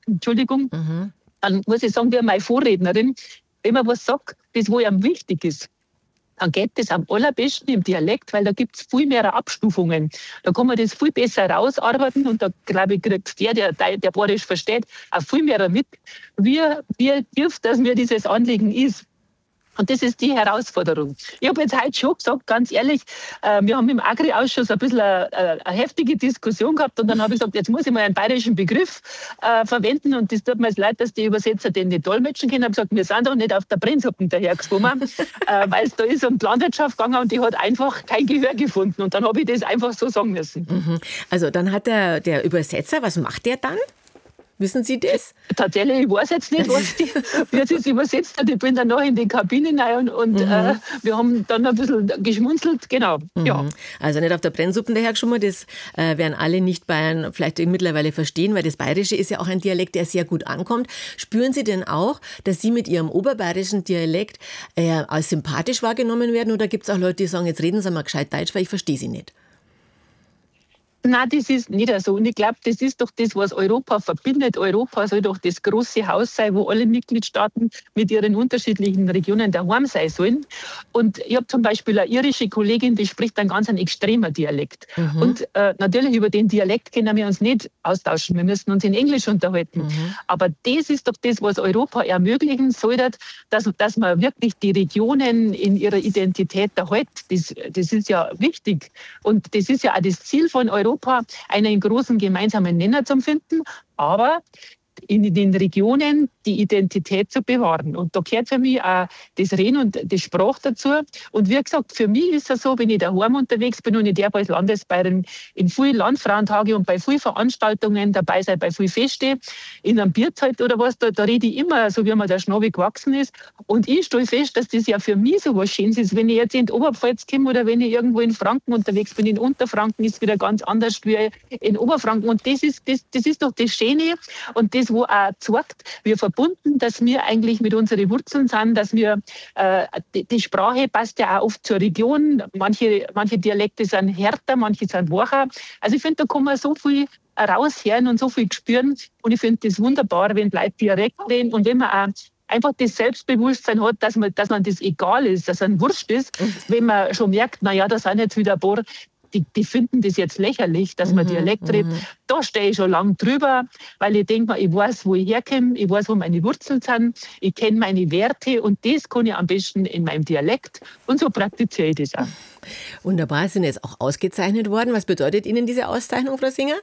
Entschuldigung, dann muss ich sagen, wie meine Vorrednerin, wenn man was sagt, das wo einem wichtig ist, dann geht das am allerbesten im Dialekt, weil da gibt es viel mehr Abstufungen. Da kann man das viel besser rausarbeiten und da, glaube ich, kriegt der Bayerisch versteht, auch viel mehr mit, wie tief, dass mir dieses Anliegen ist. Und das ist die Herausforderung. Ich habe jetzt heute schon gesagt, ganz ehrlich, wir haben im Agri-Ausschuss ein bisschen eine heftige Diskussion gehabt und dann habe ich gesagt, jetzt muss ich mal einen bayerischen Begriff verwenden und das tut mir jetzt leid, dass die Übersetzer den nicht dolmetschen können. Ich habe gesagt, wir sind doch nicht auf der Brennsuppe dahergeschwommen, weil es da ist um die Landwirtschaft gegangen und die hat einfach kein Gehör gefunden und dann habe ich das einfach so sagen müssen. Also dann hat der Übersetzer, was macht der dann? Wissen Sie das? Tatsächlich, ich weiß jetzt nicht, wie es ist übersetzt hat. Ich bin dann noch in die Kabine rein und wir haben dann ein bisschen geschmunzelt. Genau, ja. Also nicht auf der Brennsuppe dahergeschoben, das werden alle Nicht-Bayern vielleicht mittlerweile verstehen, weil das Bayerische ist ja auch ein Dialekt, der sehr gut ankommt. Spüren Sie denn auch, dass Sie mit Ihrem oberbayerischen Dialekt als sympathisch wahrgenommen werden oder gibt es auch Leute, die sagen, jetzt reden Sie mal gescheit Deutsch, weil ich verstehe Sie nicht? Nein, das ist nicht so. Und ich glaube, das ist doch das, was Europa verbindet. Europa soll doch das große Haus sein, wo alle Mitgliedstaaten mit ihren unterschiedlichen Regionen daheim sein sollen. Und ich habe zum Beispiel eine irische Kollegin, die spricht einen ganz extremen Dialekt. Und natürlich über den Dialekt können wir uns nicht austauschen. Wir müssen uns in Englisch unterhalten. Aber das ist doch das, was Europa ermöglichen sollte, dass man wirklich die Regionen in ihrer Identität erhält. Das ist ja wichtig. Und das ist ja auch das Ziel von Europa, einen großen gemeinsamen Nenner zu finden, aber in den Regionen die Identität zu bewahren. Und da gehört für mich auch das Reden und die Sprache dazu. Und wie gesagt, für mich ist es so, wenn ich daheim unterwegs bin und ich darf als Landesbayerin in vielen Landfrauentage und bei vielen Veranstaltungen dabei sein, bei vielen Festen, in einem Bierzelt oder was, da rede ich immer so, wie mir der Schnabel gewachsen ist. Und ich stelle fest, dass das ja für mich so was Schönes ist. Wenn ich jetzt in die Oberpfalz komme oder wenn ich irgendwo in Franken unterwegs bin, in Unterfranken ist es wieder ganz anders wie in Oberfranken. Und das ist doch das Schöne und das, wo auch zeigt, wir verbunden, dass wir eigentlich mit unseren Wurzeln sind, dass wir, die Sprache passt ja auch oft zur Region. Manche Dialekte sind härter, manche sind weicher. Also ich finde, da kann man so viel raushören und so viel spüren. Und ich finde das wunderbar, wenn Leute Dialekt reden und wenn man auch einfach das Selbstbewusstsein hat, dass man das egal ist, dass einem wurscht ist, wenn man schon merkt, naja, da sind jetzt wieder ein paar, die finden das jetzt lächerlich, dass man Dialekt redet. Da stehe ich schon lange drüber, weil ich denke mir, ich weiß, wo ich herkomme, ich weiß, wo meine Wurzeln sind, ich kenne meine Werte und das kann ich am besten in meinem Dialekt und so praktiziere ich das auch. Wunderbar, Sie sind jetzt auch ausgezeichnet worden. Was bedeutet Ihnen diese Auszeichnung, Frau Singer?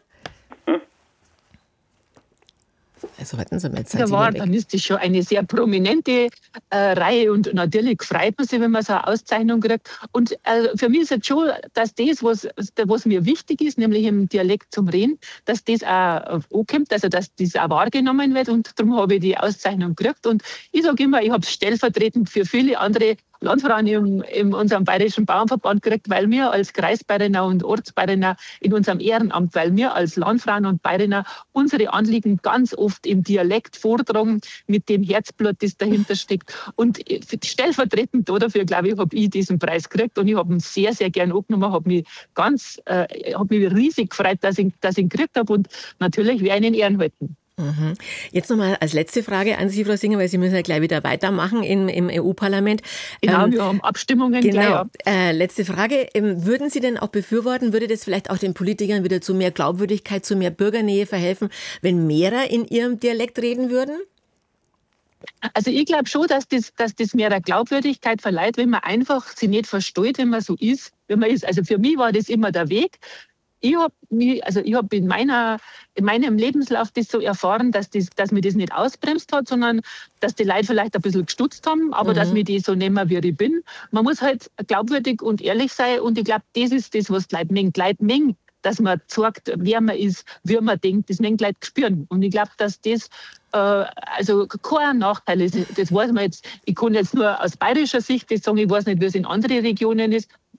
Also warten Sie mal, jetzt sind Sie weg. Dann ist das schon eine sehr prominente Reihe und natürlich freut man sich, wenn man so eine Auszeichnung kriegt. Und für mich ist jetzt schon, dass das, was mir wichtig ist, nämlich im Dialekt zum Reden, dass das auch ankommt, also dass das auch wahrgenommen wird und darum habe ich die Auszeichnung gekriegt. Und ich sage immer, ich habe es stellvertretend für viele andere Landfrauen in unserem Bayerischen Bauernverband gekriegt, weil wir als Kreisbayeriner und Ortsbayeriner in unserem Ehrenamt, weil wir als Landfrauen und Bayeriner unsere Anliegen ganz oft im Dialekt vortragen, mit dem Herzblut, das dahinter steckt. Und stellvertretend dafür, glaube ich, habe ich diesen Preis gekriegt und ich habe ihn sehr, sehr gern angenommen, habe mich riesig gefreut, dass ich ihn gekriegt habe und natürlich werde ich ihn in Ehren halten. Jetzt nochmal als letzte Frage an Sie, Frau Singer, weil Sie müssen ja gleich wieder weitermachen im EU-Parlament. Genau, wir haben Abstimmungen. Genau. Gleich. Letzte Frage. Würden Sie denn auch befürworten, würde das vielleicht auch den Politikern wieder zu mehr Glaubwürdigkeit, zu mehr Bürgernähe verhelfen, wenn mehrere in ihrem Dialekt reden würden? Also ich glaube schon, dass das mehr Glaubwürdigkeit verleiht, wenn man einfach sie nicht versteht, wenn man so ist, wie man ist. Also für mich war das immer der Weg. Ich habe in meinem Lebenslauf das so erfahren, dass mir das nicht ausbremst hat, sondern dass die Leute vielleicht ein bisschen gestutzt haben, aber dass mir die so nehmen, wie ich bin. Man muss halt glaubwürdig und ehrlich sein und ich glaube, das ist das, was die Leute mengen, dass man sagt, wer man ist, wie man denkt, das mengen die Leute spüren. Und ich glaube, dass das kein Nachteil ist. Das weiß man jetzt. Ich kann jetzt nur aus bayerischer Sicht das sagen, ich weiß nicht, wie es in anderen Regionen ist.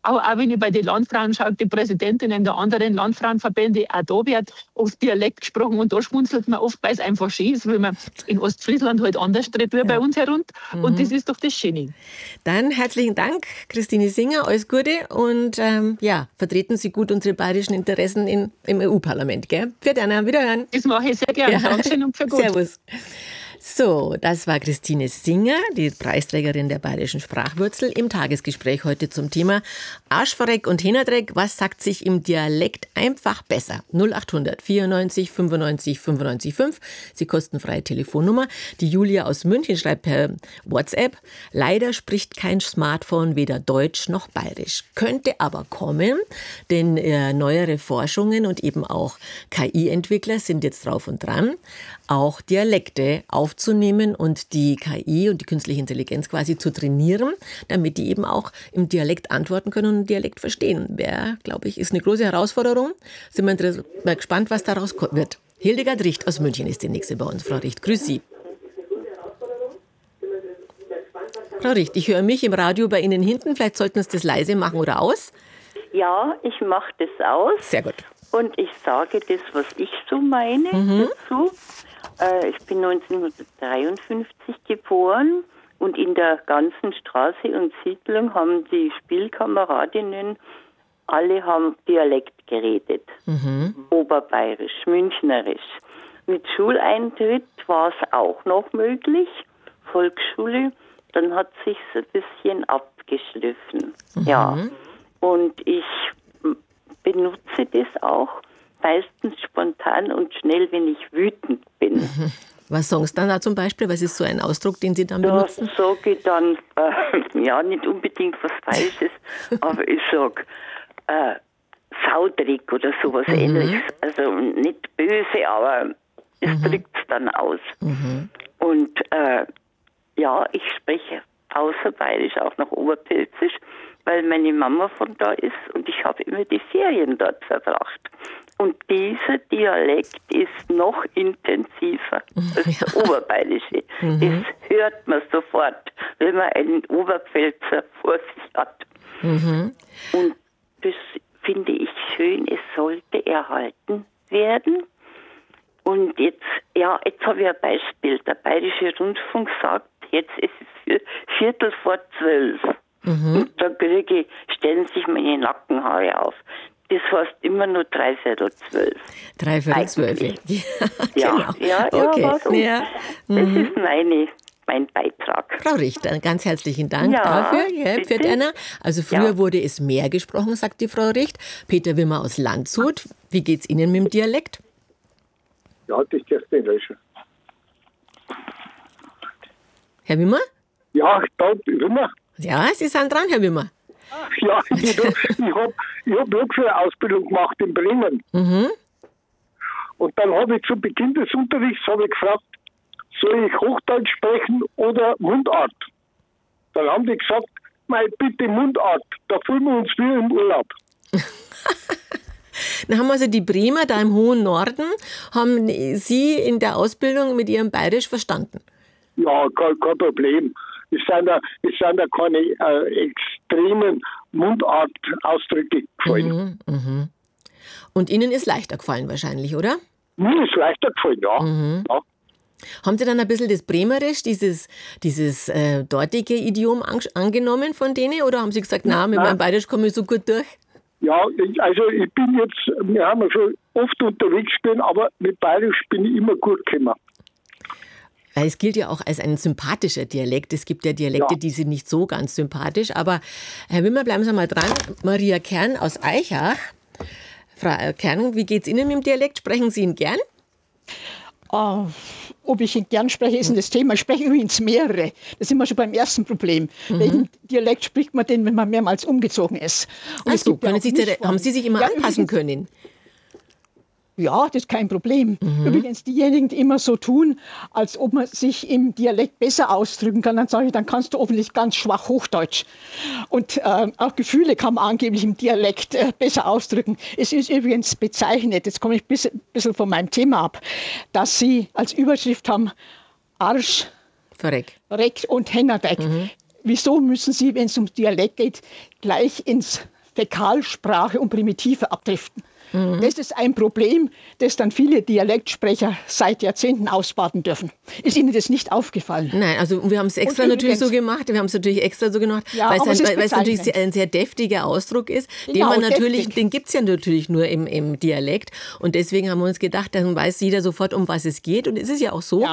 auch wenn ich bei den Landfrauen schaue, die Präsidentinnen der anderen Landfrauenverbände, auch da wird oft Dialekt gesprochen und da schmunzelt man oft, weil es einfach schön ist, weil man in Ostfriesland halt anders redet wie bei uns herunter. Und das ist doch das Schöne. Dann herzlichen Dank, Christine Singer, alles Gute und vertreten Sie gut unsere bayerischen Interessen im EU-Parlament, gell? Für Anna, wiederhören. Das mache ich sehr gerne. Ja. Dankeschön und für gut. Servus. So, das war Christine Singer, die Preisträgerin der Bayerischen Sprachwurzel, im Tagesgespräch heute zum Thema Arschverreck und Hänerdreck. Was sagt sich im Dialekt einfach besser? 0800 94 95 95 5, die kostenfreie Telefonnummer. Die Julia aus München schreibt per WhatsApp, leider spricht kein Smartphone weder Deutsch noch Bayerisch. Könnte aber kommen, denn neuere Forschungen und eben auch KI-Entwickler sind jetzt drauf und dran, auch Dialekte aufzunehmen und die KI und die künstliche Intelligenz quasi zu trainieren, damit die eben auch im Dialekt antworten können und den Dialekt verstehen. Wäre, glaube ich, ist eine große Herausforderung. Sind wir mal gespannt, was daraus wird. Hildegard Richt aus München ist die nächste bei uns. Frau Richt, grüß Sie. Frau Richt, ich höre mich im Radio bei Ihnen hinten. Vielleicht sollten Sie das leise machen oder aus. Ja, ich mache das aus. Sehr gut. Und ich sage das, was ich so meine dazu. Ich bin 1953 geboren und in der ganzen Straße und Siedlung haben die Spielkameradinnen, alle haben Dialekt geredet. Oberbayerisch, Münchnerisch. Mit Schuleintritt war es auch noch möglich, Volksschule. Dann hat sich's ein bisschen abgeschliffen. Ja. Und ich benutze das auch meistens spontan und schnell, wenn ich wütend bin. Was sagen Sie dann da zum Beispiel? Was ist so ein Ausdruck, den Sie dann benutzen? Da sage ich dann, nicht unbedingt was Falsches, aber ich sage Saudrick oder sowas Ähnliches. Also nicht böse, aber es drückt es dann aus. Und ich spreche außer Bayerisch auch noch Oberpfälzisch, weil meine Mama von da ist und ich habe immer die Ferien dort verbracht. Und dieser Dialekt ist noch intensiver als der Oberbayerische. Das hört man sofort, wenn man einen Oberpfälzer vor sich hat. Und das finde ich schön, es sollte erhalten werden. Und jetzt habe ich ein Beispiel. Der Bayerische Rundfunk sagt, jetzt ist es 11:45. Und da stellen sich meine Nackenhaare auf. Das heißt immer nur 11:45. 11:45. Ja, genau. Okay. Was das ist mein Beitrag. Frau Richter, ganz herzlichen Dank dafür. Für Anna. Also früher wurde es mehr gesprochen, sagt die Frau Richt. Peter Wimmer aus Landshut. Wie geht's Ihnen mit dem Dialekt? Ja, das darfst du nicht löschen. Herr Wimmer? Ja, da, Wimmer. Ja, Sie sind dran, Herr Wimmer. Ja, ich hab Lokführerausbildung gemacht in Bremen. Und dann habe ich zu Beginn des Unterrichts gefragt, soll ich Hochdeutsch sprechen oder Mundart? Dann haben die gesagt, bitte Mundart, da fühlen wir uns wie im Urlaub. Dann haben also die Bremer da im hohen Norden, haben Sie in der Ausbildung mit Ihrem Bayerisch verstanden? Ja, kein Problem. Es sind da keine extremen Mundartausdrücke gefallen. Und Ihnen ist leichter gefallen wahrscheinlich, oder? Mir ist leichter gefallen, ja. Haben Sie dann ein bisschen das Bremerisch, dieses dortige Idiom angenommen von denen? Oder haben Sie gesagt, nein, mit meinem Bayerisch komme ich so gut durch? Ja, also ich bin jetzt, wir haben ja schon oft unterwegs gewesen, aber mit Bayerisch bin ich immer gut gekommen. Weil es gilt ja auch als ein sympathischer Dialekt. Es gibt ja Dialekte, die sind nicht so ganz sympathisch. Aber Herr Wimmer, bleiben Sie mal dran. Maria Kern aus Aichach. Frau Kern, wie geht's Ihnen mit dem Dialekt? Sprechen Sie ihn gern? Ob ich ihn gern spreche, ist das Thema. Ich spreche übrigens mehrere. Das sind wir schon beim ersten Problem. Welchen Dialekt spricht man denn, wenn man mehrmals umgezogen ist? Und ach so, haben Sie sich immer anpassen können? Ja, das ist kein Problem. Übrigens, diejenigen, die immer so tun, als ob man sich im Dialekt besser ausdrücken kann, dann sage ich, dann kannst du offensichtlich ganz schwach Hochdeutsch. Und auch Gefühle kann man angeblich im Dialekt besser ausdrücken. Es ist übrigens bezeichnet, jetzt komme ich ein bisschen von meinem Thema ab, dass Sie als Überschrift haben Arsch, Reck und Hännerdeck. Wieso müssen Sie, wenn es um Dialekt geht, gleich ins Fäkalsprache und Primitive abdriften. Das ist ein Problem, das dann viele Dialektsprecher seit Jahrzehnten ausbaden dürfen. Ist Ihnen das nicht aufgefallen? Nein, also wir haben es extra natürlich so gemacht. Wir haben es natürlich extra so gemacht, Ja, weil aber es natürlich ein sehr deftiger Ausdruck ist, den gibt es ja natürlich nur im Dialekt. Und deswegen haben wir uns gedacht, dann weiß jeder sofort, um was es geht. Und es ist ja auch so, Ja.